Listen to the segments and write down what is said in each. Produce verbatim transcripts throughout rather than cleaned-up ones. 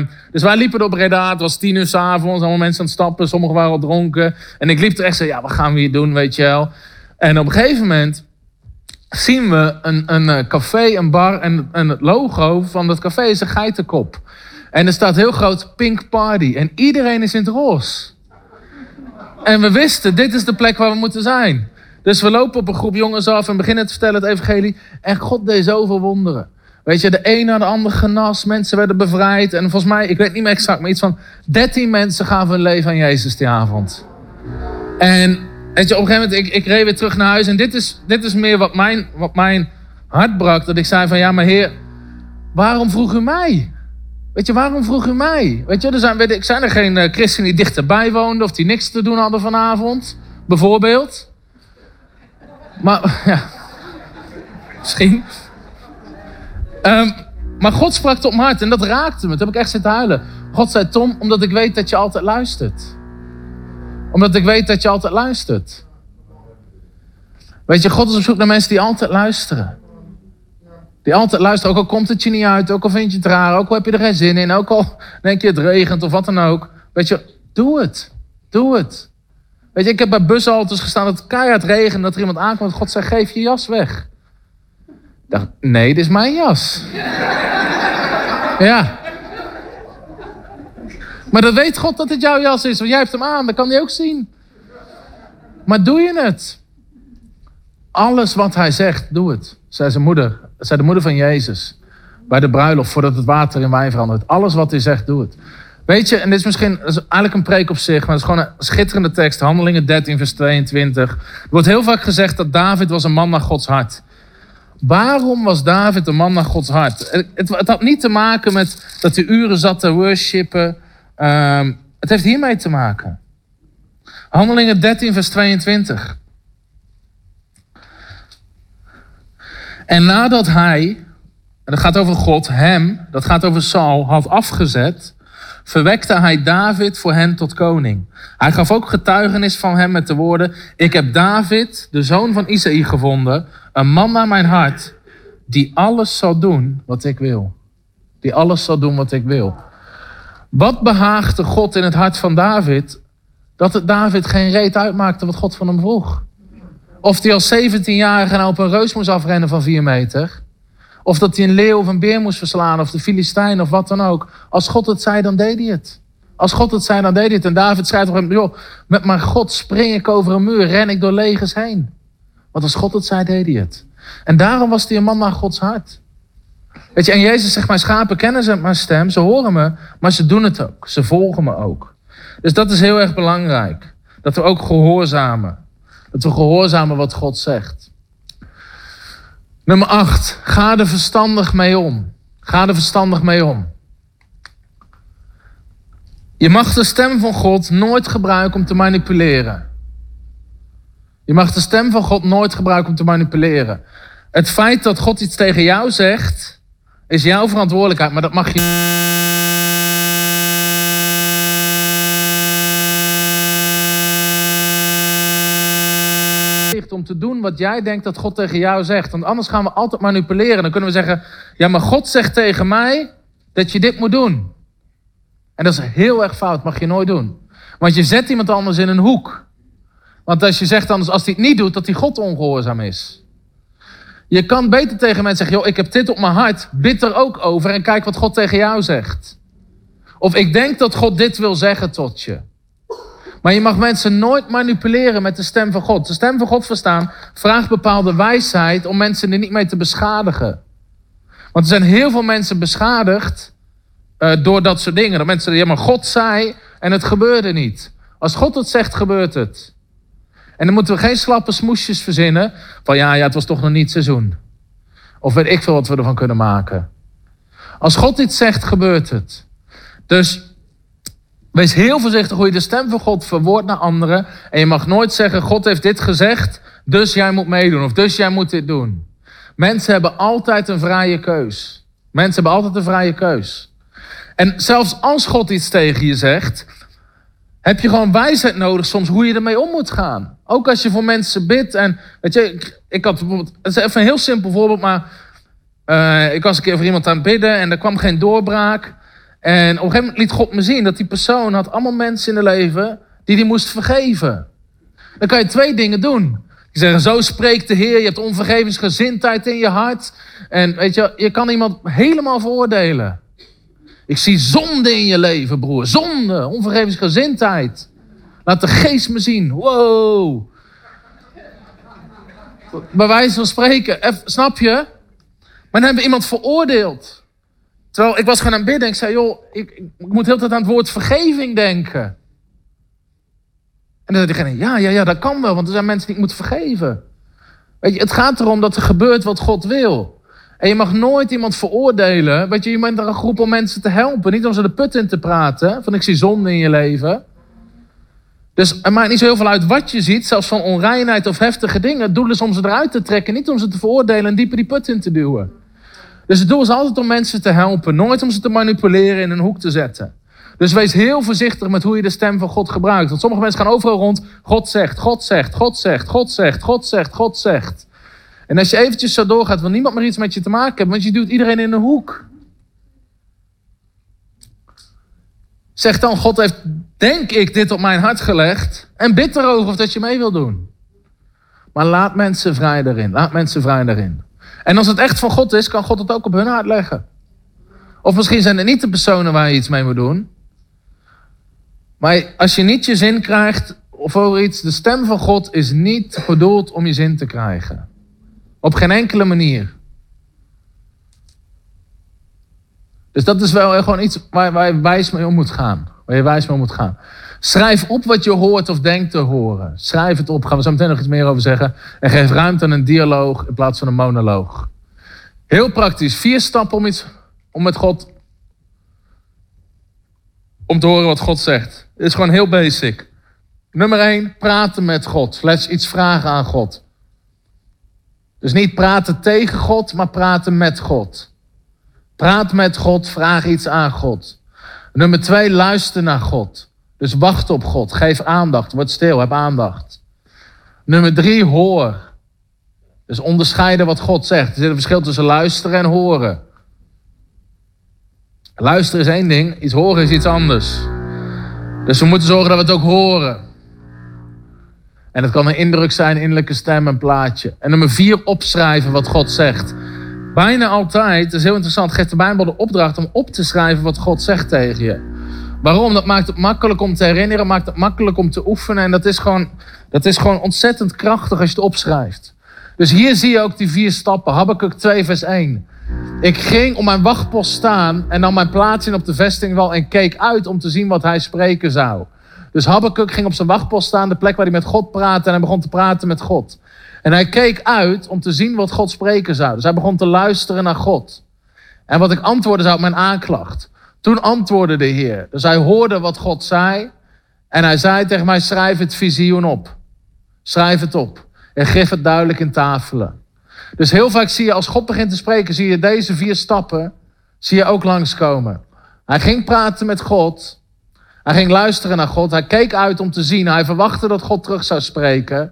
Um, dus wij liepen op Breda, het was tien uur 's avonds, allemaal mensen aan het stappen, sommigen waren al dronken. En ik liep er echt zo, ja, wat gaan we hier doen, weet je wel. En op een gegeven moment zien we een, een café, een bar en, en het logo van dat café is een geitenkop. En er staat heel groot Pink Party en iedereen is in het roze. En we wisten, dit is de plek waar we moeten zijn. Dus we lopen op een groep jongens af en beginnen te vertellen het evangelie. En God deed zoveel wonderen. Weet je, de een na de ander genas, mensen werden bevrijd. En volgens mij, ik weet niet meer exact, maar iets van dertien mensen gaven hun leven aan Jezus die avond. En weet je, op een gegeven moment, ik, ik reed weer terug naar huis. En dit is, dit is meer wat mijn, wat mijn hart brak. Dat ik zei van, ja maar Heer, waarom vroeg u mij? Weet je, waarom vroeg u mij? Weet je, er zijn, weet ik, zijn er geen uh, christenen die dichterbij woonden of die niks te doen hadden vanavond? Bijvoorbeeld. Maar, ja, misschien. Um, maar God sprak tot mijn hart en dat raakte me. Toen heb ik echt zitten huilen. God zei, Tom, omdat ik weet dat je altijd luistert. Omdat ik weet dat je altijd luistert. Weet je, God is op zoek naar mensen die altijd luisteren. Die altijd luisteren, ook al komt het je niet uit, ook al vind je het raar, ook al heb je er geen zin in, ook al denk je het regent of wat dan ook. Weet je, doe het. Doe het. Weet je, ik heb bij bushaltes gestaan dat het keihard regende, dat er iemand aankwam en God zei, geef je jas weg. Ik dacht, nee, dit is mijn jas. Ja. Maar dan weet God dat het jouw jas is, want jij hebt hem aan, dat kan hij ook zien. Maar doe je het? Alles wat hij zegt, doe het. Zei zijn moeder, zei de moeder van Jezus. Bij de bruiloft, voordat het water in wijn verandert. Alles wat hij zegt, doe het. Weet je, en dit is misschien is eigenlijk een preek op zich, maar het is gewoon een schitterende tekst. Handelingen dertien, vers tweeëntwintig. Er wordt heel vaak gezegd dat David was een man naar Gods hart. Waarom was David een man naar Gods hart? Het, het, het had niet te maken met dat hij uren zat te worshipen. Um, het heeft hiermee te maken. Handelingen dertien, vers tweeëntwintig. En nadat hij, en dat gaat over God, hem, dat gaat over Saul, had afgezet, verwekte hij David voor hen tot koning. Hij gaf ook getuigenis van hem met de woorden, ik heb David, de zoon van Isaï, gevonden, een man naar mijn hart, die alles zal doen wat ik wil. Die alles zal doen wat ik wil. Wat behaagde God in het hart van David, dat het David geen reet uitmaakte wat God van hem vroeg. Of hij als zeventienjarige nou op een reus moest afrennen van vier meter. Of dat hij een leeuw of een beer moest verslaan. Of de Filistijn of wat dan ook. Als God het zei, dan deed hij het. Als God het zei, dan deed hij het. En David schrijft op hem, joh, met mijn God spring ik over een muur. Ren ik door legers heen. Want als God het zei, deed hij het. En daarom was hij een man naar Gods hart. Weet je, en Jezus zegt, mijn schapen kennen ze mijn stem. Ze horen me, maar ze doen het ook. Ze volgen me ook. Dus dat is heel erg belangrijk. Dat we ook gehoorzamen. Dat we gehoorzamen wat God zegt. Nummer acht. Ga er verstandig mee om. Ga er verstandig mee om. Je mag de stem van God nooit gebruiken om te manipuleren. Je mag de stem van God nooit gebruiken om te manipuleren. Het feit dat God iets tegen jou zegt, is jouw verantwoordelijkheid, maar dat mag je... om te doen wat jij denkt dat God tegen jou zegt. Want anders gaan we altijd manipuleren. Dan kunnen we zeggen, ja, maar God zegt tegen mij dat je dit moet doen. En dat is heel erg fout, mag je nooit doen. Want je zet iemand anders in een hoek. Want als je zegt anders, als hij het niet doet, dat hij God ongehoorzaam is. Je kan beter tegen mensen zeggen, joh, ik heb dit op mijn hart, bid er ook over en kijk wat God tegen jou zegt. Of ik denk dat God dit wil zeggen tot je. Maar je mag mensen nooit manipuleren met de stem van God. De stem van God verstaan vraagt bepaalde wijsheid om mensen er niet mee te beschadigen. Want er zijn heel veel mensen beschadigd uh, door dat soort dingen. Dat mensen, ja maar God zei en het gebeurde niet. Als God het zegt, gebeurt het. En dan moeten we geen slappe smoesjes verzinnen van ja, ja, het was toch nog niet seizoen. Of weet ik veel wat we ervan kunnen maken. Als God iets zegt, gebeurt het. Dus wees heel voorzichtig hoe je de stem van God verwoordt naar anderen. En je mag nooit zeggen, God heeft dit gezegd, dus jij moet meedoen. Of dus jij moet dit doen. Mensen hebben altijd een vrije keus. Mensen hebben altijd een vrije keus. En zelfs als God iets tegen je zegt, heb je gewoon wijsheid nodig soms hoe je ermee om moet gaan. Ook als je voor mensen bidt. En weet je, ik, ik had bijvoorbeeld, het is even een heel simpel voorbeeld, maar uh, ik was een keer voor iemand aan het bidden en er kwam geen doorbraak. En op een gegeven moment liet God me zien dat die persoon had allemaal mensen in het leven die die moest vergeven. Dan kan je twee dingen doen. Die zeggen, zo spreekt de Heer, je hebt onvergevingsgezindheid in je hart. En weet je, je kan iemand helemaal veroordelen. Ik zie zonde in je leven, broer. Zonde, onvergevingsgezindheid. Laat de geest me zien. Wow. Bij wijze van spreken, even, snap je? Maar dan hebben we iemand veroordeeld. Terwijl ik was gaan aan het bidden en ik zei, joh, ik, ik moet de hele tijd aan het woord vergeving denken. En dan zei diegene, ja, ja, ja, dat kan wel, want er zijn mensen die ik moet vergeven. Weet je, het gaat erom dat er gebeurt wat God wil. En je mag nooit iemand veroordelen. Weet je, je bent er een groep om mensen te helpen. Niet om ze de put in te praten, van ik zie zonde in je leven. Dus het maakt niet zo heel veel uit wat je ziet, zelfs van onreinheid of heftige dingen. Het doel is om ze eruit te trekken, niet om ze te veroordelen en dieper die put in te duwen. Dus het doel is altijd om mensen te helpen, nooit om ze te manipuleren in een hoek te zetten. Dus wees heel voorzichtig met hoe je de stem van God gebruikt. Want sommige mensen gaan overal rond, God zegt, God zegt, God zegt, God zegt, God zegt, God zegt. En als je eventjes zo doorgaat, wil niemand meer iets met je te maken hebben, want je duwt iedereen in een hoek. Zeg dan, God heeft, denk ik, dit op mijn hart gelegd. En bid erover of dat je mee wil doen. Maar laat mensen vrij daarin. Laat mensen vrij daarin. En als het echt van God is, kan God het ook op hun hart leggen. Of misschien zijn het niet de personen waar je iets mee moet doen. Maar als je niet je zin krijgt of over iets, de stem van God is niet bedoeld om je zin te krijgen. Op geen enkele manier. Dus dat is wel gewoon iets waar, waar je wijs mee om moet gaan. Waar je wijs mee om moet gaan. Schrijf op wat je hoort of denkt te horen. Schrijf het op. Gaan we zo meteen nog iets meer over zeggen. En geef ruimte aan een dialoog in plaats van een monoloog. Heel praktisch. Vier stappen om iets, om met God, om te horen wat God zegt. Het is gewoon heel basic. Nummer één, praten met God. Let's iets vragen aan God. Dus niet praten tegen God, maar praten met God. Praat met God, vraag iets aan God. Nummer twee, luister naar God. Dus wacht op God, geef aandacht, word stil, heb aandacht. Nummer drie, hoor. Dus onderscheiden wat God zegt. Er zit een verschil tussen luisteren en horen. Luisteren is één ding, iets horen is iets anders. Dus we moeten zorgen dat we het ook horen. En het kan een indruk zijn, innerlijke stem, een plaatje. En nummer vier, opschrijven wat God zegt. Bijna altijd, dat is heel interessant, geeft de Bijbel de opdracht om op te schrijven wat God zegt tegen je. Waarom? Dat maakt het makkelijk om te herinneren, maakt het makkelijk om te oefenen. En dat is gewoon, dat is gewoon ontzettend krachtig als je het opschrijft. Dus hier zie je ook die vier stappen. Habakuk twee vers één. Ik ging op mijn wachtpost staan en nam mijn plaats in op de vestingwal en keek uit om te zien wat hij spreken zou. Dus Habakuk ging op zijn wachtpost staan, de plek waar hij met God praatte, en hij begon te praten met God. En hij keek uit om te zien wat God spreken zou. Dus hij begon te luisteren naar God. En wat ik antwoordde zou op mijn aanklacht. Toen antwoordde de Heer. Dus hij hoorde wat God zei. En hij zei tegen mij, schrijf het visioen op. Schrijf het op. En geef het duidelijk in tafelen. Dus heel vaak zie je, als God begint te spreken, zie je deze vier stappen, zie je ook langskomen. Hij ging praten met God. Hij ging luisteren naar God. Hij keek uit om te zien. Hij verwachtte dat God terug zou spreken.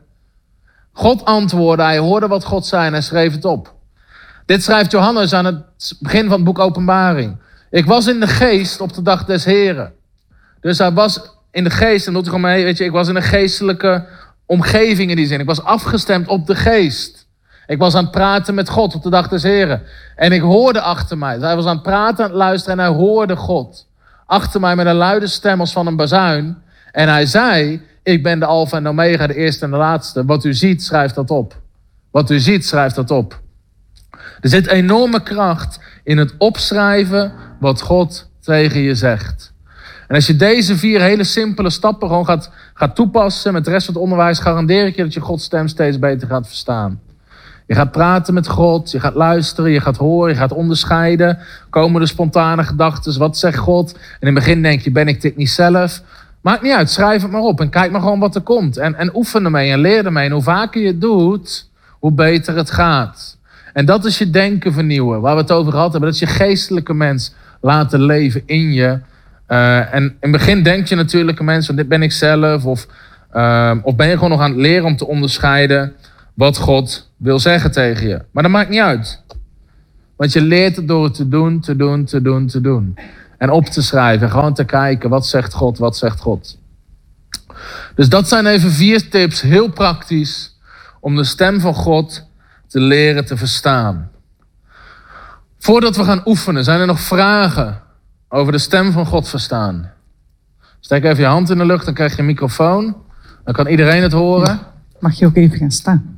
God antwoordde. Hij hoorde wat God zei en hij schreef het op. Dit schrijft Johannes aan het begin van het boek Openbaring. Ik was in de geest op de dag des Heren. Dus hij was in de geest. En doet hij gewoon mee, weet je, ik was in een geestelijke omgeving in die zin. Ik was afgestemd op de geest. Ik was aan het praten met God op de dag des Heren. En ik hoorde achter mij. Dus hij was aan het praten, aan het luisteren en hij hoorde God. Achter mij met een luide stem als van een bazuin. En hij zei, ik ben de Alpha en Omega, de eerste en de laatste. Wat u ziet, schrijft dat op. Wat u ziet, schrijft dat op. Er zit enorme kracht in het opschrijven wat God tegen je zegt. En als je deze vier hele simpele stappen gewoon gaat, gaat toepassen met de rest van het onderwijs, garandeer ik je dat je Gods stem steeds beter gaat verstaan. Je gaat praten met God, je gaat luisteren, je gaat horen, je gaat onderscheiden. Komen er spontane gedachten, wat zegt God? En in het begin denk je, ben ik dit niet zelf? Maakt niet uit, schrijf het maar op en kijk maar gewoon wat er komt. En, en oefen ermee en leer ermee. En hoe vaker je het doet, hoe beter het gaat. En dat is je denken vernieuwen, waar we het over gehad hebben. Dat is je geestelijke mens laten leven in je. Uh, en in het begin denk je natuurlijk een mens van dit ben ik zelf. Of, uh, of ben je gewoon nog aan het leren om te onderscheiden wat God wil zeggen tegen je. Maar dat maakt niet uit. Want je leert het door het te doen, te doen, te doen, te doen. En op te schrijven. Gewoon te kijken, wat zegt God, wat zegt God. Dus dat zijn even vier tips, heel praktisch, om de stem van God te leren te verstaan. Voordat we gaan oefenen, zijn er nog vragen over de stem van God verstaan? Steek even je hand in de lucht, dan krijg je een microfoon. Dan kan iedereen het horen. Ja, mag je ook even gaan staan.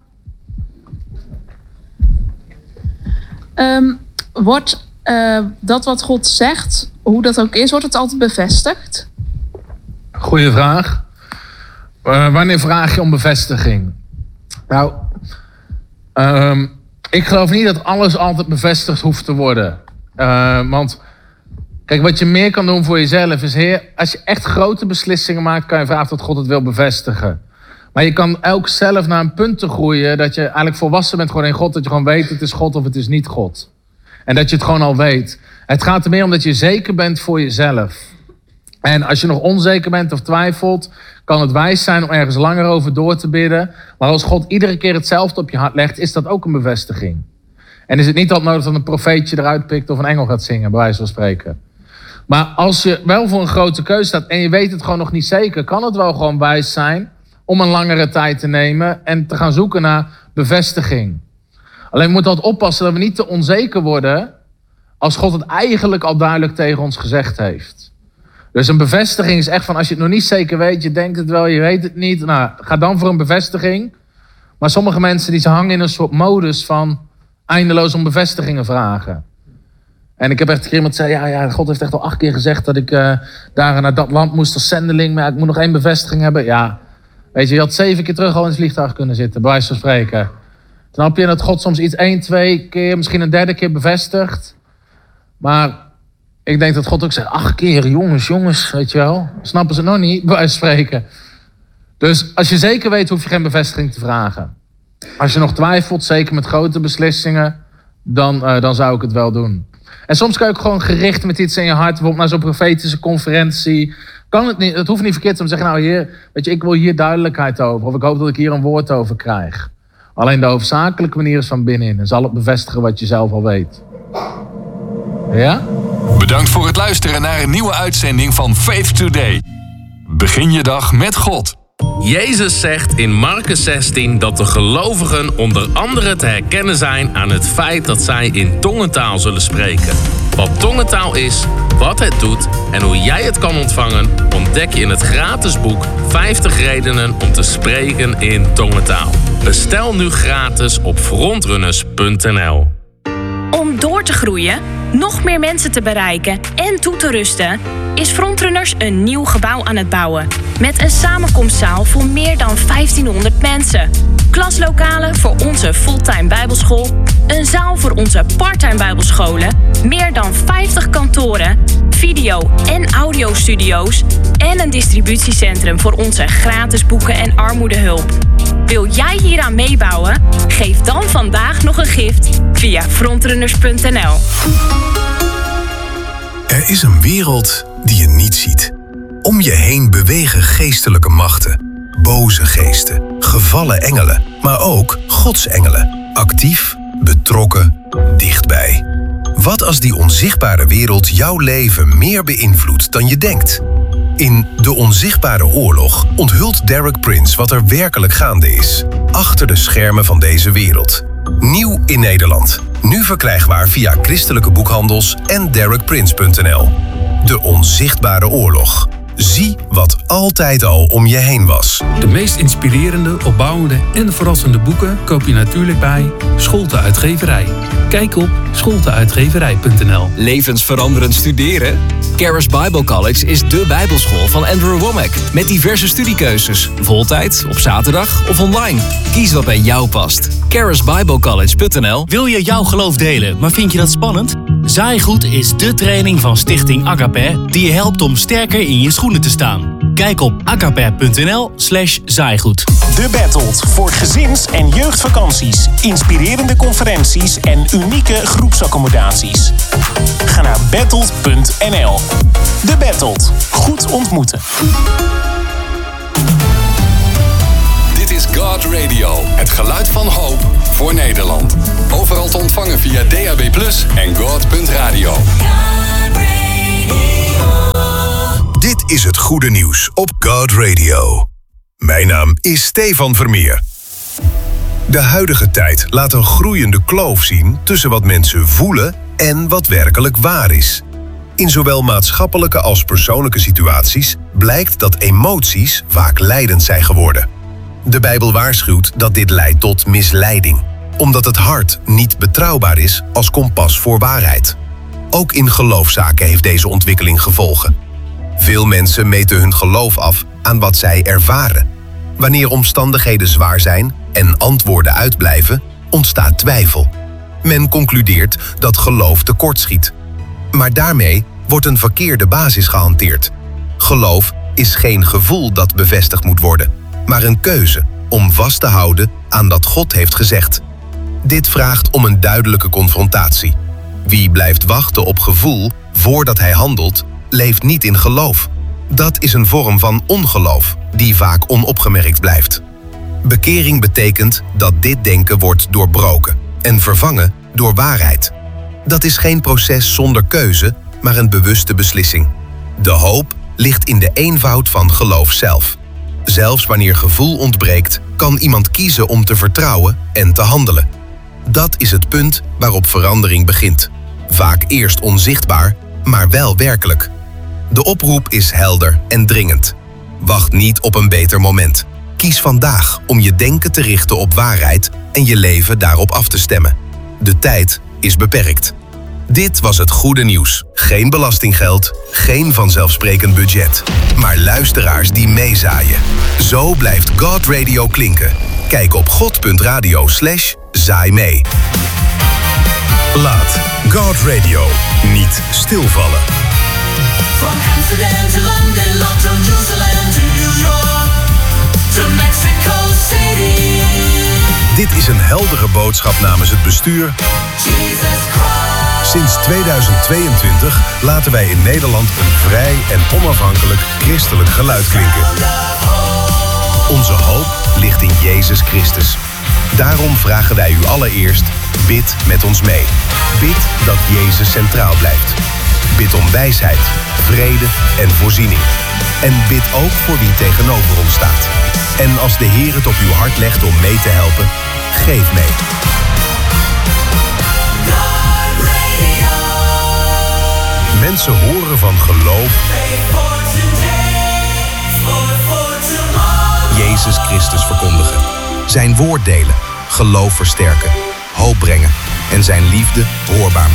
Um, wordt uh, dat wat God zegt, hoe dat ook is, wordt het altijd bevestigd? Goeie vraag. Uh, wanneer vraag je om bevestiging? Nou, um, ik geloof niet dat alles altijd bevestigd hoeft te worden. Uh, want, kijk, wat je meer kan doen voor jezelf is... Heer, als je echt grote beslissingen maakt, kan je vragen dat God het wil bevestigen. Maar je kan ook zelf naar een punt te groeien... dat je eigenlijk volwassen bent gewoon in God... dat je gewoon weet, het is God of het is niet God. En dat je het gewoon al weet. Het gaat er meer om dat je zeker bent voor jezelf. En als je nog onzeker bent of twijfelt... kan het wijs zijn om ergens langer over door te bidden. Maar als God iedere keer hetzelfde op je hart legt... is dat ook een bevestiging. En is het niet altijd nodig dat een profeetje eruit pikt... of een engel gaat zingen, bij wijze van spreken. Maar als je wel voor een grote keuze staat... en je weet het gewoon nog niet zeker... kan het wel gewoon wijs zijn... om een langere tijd te nemen... en te gaan zoeken naar bevestiging. Alleen we moeten altijd oppassen dat we niet te onzeker worden... als God het eigenlijk al duidelijk tegen ons gezegd heeft. Dus een bevestiging is echt van... als je het nog niet zeker weet, je denkt het wel, je weet het niet... nou, ga dan voor een bevestiging. Maar sommige mensen die ze hangen in een soort modus van... eindeloos om bevestigingen vragen. En ik heb echt een keer iemand zei... ja, ja, God heeft echt al acht keer gezegd... dat ik uh, daar naar dat land moest als zendeling... maar ik moet nog één bevestiging hebben. Ja, weet je, je had zeven keer terug al in het vliegtuig kunnen zitten... bij wijze van spreken. Snap je dat God soms iets één, twee keer... misschien een derde keer bevestigt... maar... ik denk dat God ook zegt, acht keer, jongens, jongens, weet je wel. Snappen ze het nog niet, bij wijze van spreken. Dus als je zeker weet, hoef je geen bevestiging te vragen. Als je nog twijfelt, zeker met grote beslissingen, dan, uh, dan zou ik het wel doen. En soms kan je ook gewoon gericht met iets in je hart, bijvoorbeeld naar zo'n profetische conferentie. Kan het niet, het hoeft niet verkeerd om te zeggen, nou heer, weet je, ik wil hier duidelijkheid over. Of ik hoop dat ik hier een woord over krijg. Alleen de hoofdzakelijke manier is van binnenin. En zal het bevestigen wat je zelf al weet. Ja? Bedankt voor het luisteren naar een nieuwe uitzending van Faith Today. Begin je dag met God. Jezus zegt in Marcus zestien dat de gelovigen onder andere te herkennen zijn aan het feit dat zij in tongentaal zullen spreken. Wat tongentaal is, wat het doet en hoe jij het kan ontvangen, ontdek je in het gratis boek vijftig redenen om te spreken in tongentaal. Bestel nu gratis op frontrunners punt n l. Om door te groeien, nog meer mensen te bereiken en toe te rusten, is Frontrunners een nieuw gebouw aan het bouwen. Met een samenkomstzaal voor meer dan vijftienhonderd mensen. Klaslokalen voor onze fulltime bijbelschool. Een zaal voor onze parttime bijbelscholen. Meer dan vijftig kantoren. Video- en audiostudio's. En een distributiecentrum voor onze gratis boeken en armoedehulp. Wil jij hieraan meebouwen? Geef dan vandaag nog een gift via frontrunners punt n l. Er is een wereld die je niet ziet. Om je heen bewegen geestelijke machten. Boze geesten, gevallen engelen, maar ook godsengelen. Actief, betrokken, dichtbij. Wat als die onzichtbare wereld jouw leven meer beïnvloedt dan je denkt? In De Onzichtbare Oorlog onthult Derek Prince wat er werkelijk gaande is. Achter de schermen van deze wereld. Nieuw in Nederland. Nu verkrijgbaar via christelijke boekhandels en derek prince punt n l. De Onzichtbare Oorlog. Zie wat altijd al om je heen was. De meest inspirerende, opbouwende en verrassende boeken koop je natuurlijk bij Scholte Uitgeverij. Kijk op scholte uitgeverij punt n l. Levensveranderend studeren? Charis Bible College is dé bijbelschool van Andrew Wommack. Met diverse studiekeuzes. Voltijd, op zaterdag of online. Kies wat bij jou past. charis bible college punt n l. Wil je jouw geloof delen, maar vind je dat spannend? Zaaigoed is dé training van Stichting Agape die je helpt om sterker in je schoenen te staan. Kijk op agape punt n l slash zaaigoed. De Battled voor gezins- en jeugdvakanties, inspirerende conferenties en unieke groepsaccommodaties. Ga naar battled punt n l. De Battled. Goed ontmoeten. Dit is God Radio, het geluid van hoop voor Nederland. Overal te ontvangen via D A B plus en God punt radio. is het goede nieuws op God Radio. Mijn naam is Stefan Vermeer. De huidige tijd laat een groeiende kloof zien tussen wat mensen voelen en wat werkelijk waar is. In zowel maatschappelijke als persoonlijke situaties blijkt dat emoties vaak leidend zijn geworden. De Bijbel waarschuwt dat dit leidt tot misleiding, omdat het hart niet betrouwbaar is als kompas voor waarheid. Ook in geloofszaken heeft deze ontwikkeling gevolgen. Veel mensen meten hun geloof af aan wat zij ervaren. Wanneer omstandigheden zwaar zijn en antwoorden uitblijven, ontstaat twijfel. Men concludeert dat geloof tekortschiet. Maar daarmee wordt een verkeerde basis gehanteerd. Geloof is geen gevoel dat bevestigd moet worden, maar een keuze om vast te houden aan wat God heeft gezegd. Dit vraagt om een duidelijke confrontatie. Wie blijft wachten op gevoel voordat hij handelt, leeft niet in geloof. Dat is een vorm van ongeloof die vaak onopgemerkt blijft. Bekering betekent dat dit denken wordt doorbroken en vervangen door waarheid. Dat is geen proces zonder keuze, maar een bewuste beslissing. De hoop ligt in de eenvoud van geloof zelf. Zelfs wanneer gevoel ontbreekt, kan iemand kiezen om te vertrouwen en te handelen. Dat is het punt waarop verandering begint. Vaak eerst onzichtbaar, maar wel werkelijk. De oproep is helder en dringend. Wacht niet op een beter moment. Kies vandaag om je denken te richten op waarheid en je leven daarop af te stemmen. De tijd is beperkt. Dit was het goede nieuws. Geen belastinggeld, geen vanzelfsprekend budget, maar luisteraars die meezaaien. Zo blijft God Radio klinken. Kijk op god.radio slash zaai mee. Laat God Radio niet stilvallen. From Amsterdam to London, London, Jerusalem to New York, to Mexico City. Dit is een heldere boodschap namens het bestuur. Jesus Christ. Sinds tweeduizend tweeëntwintig laten wij in Nederland een vrij en onafhankelijk christelijk geluid klinken. Onze hoop ligt in Jezus Christus. Daarom vragen wij u allereerst, bid met ons mee. Bid dat Jezus centraal blijft. Bid om wijsheid, vrede en voorziening. En bid ook voor wie tegenover ons staat. En als de Heer het op uw hart legt om mee te helpen, geef mee. Mensen horen van geloof. Jezus Christus verkondigen. Zijn woord delen. Geloof versterken. Hoop brengen. En zijn liefde hoorbaar maken.